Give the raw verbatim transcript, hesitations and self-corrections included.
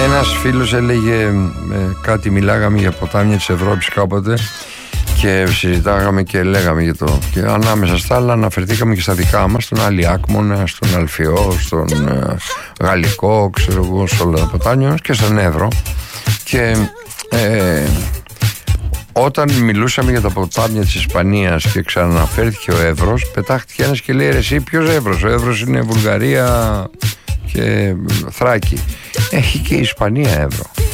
ένας φίλος έλεγε ε, κάτι, μιλάγαμε για ποτάμια της Ευρώπης κάποτε και συζητάγαμε και λέγαμε για το, και ανάμεσα στα άλλα αναφερθήκαμε και στα δικά μας, στον Αλιάκμονα, στον Αλφιό, στον ε, Γαλλικό, ξέρω εγώ, σε όλα τα ποτάμια μας και στον Εύρο. Και ε, όταν μιλούσαμε για τα ποτάμια της Ισπανίας και ξαναφέρθηκε ο Εύρος, πετάχτηκε ένας και λέει: ρε εσύ, ποιος Εύρος? Ο Εύρος είναι Βουλγαρία και Θράκη. Έχει και η Ισπανία Εύρο.